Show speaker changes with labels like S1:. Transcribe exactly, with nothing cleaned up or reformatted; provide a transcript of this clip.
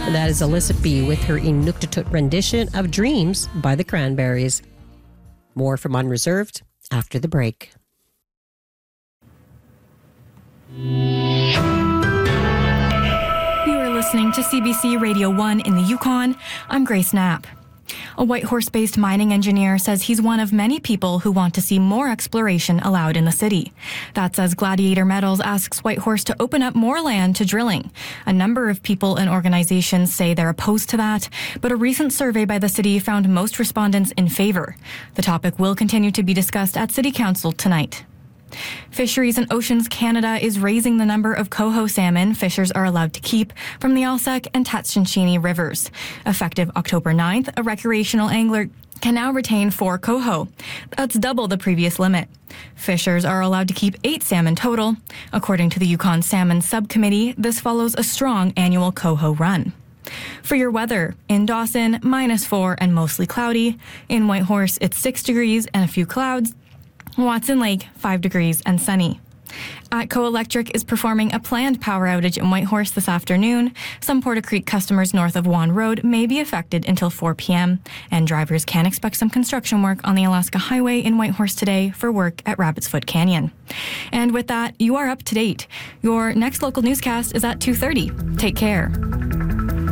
S1: That is Alyssa B. with her Inuktitut rendition of Dreams by the Cranberries. More from Unreserved after the break.
S2: You are listening to C B C Radio one in the Yukon. I'm Grace Knapp. A Whitehorse-based mining engineer says he's one of many people who want to see more exploration allowed in the city. That's as Gladiator Metals asks Whitehorse to open up more land to drilling. A number of people and organizations say they're opposed to that, but a recent survey by the city found most respondents in favor. The topic will continue to be discussed at City Council tonight. Fisheries and Oceans Canada is raising the number of coho salmon fishers are allowed to keep from the Alsek and Tatshenshini rivers. Effective October ninth, a recreational angler can now retain four coho. That's double the previous limit. Fishers are allowed to keep eight salmon total. According to the Yukon Salmon Subcommittee, this follows a strong annual coho run. For your weather, in Dawson, minus four and mostly cloudy. In Whitehorse, it's six degrees and a few clouds. Watson Lake, five degrees and sunny. ATCO Electric is performing a planned power outage in Whitehorse this afternoon. Some Porter Creek customers north of Vaughan Road may be affected until four p.m., and drivers can expect some construction work on the Alaska Highway in Whitehorse today for work at Rabbit's Foot Canyon. And with that, you are up to date. Your next local newscast is at two thirty. Take care.